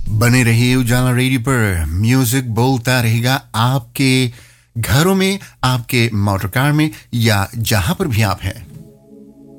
बने रहिए उजाला रेडियो पर। म्यूजिक बोलता रहेगा आपके घरों में, आपके मोटर कार में या जहां पर भी आप हैं।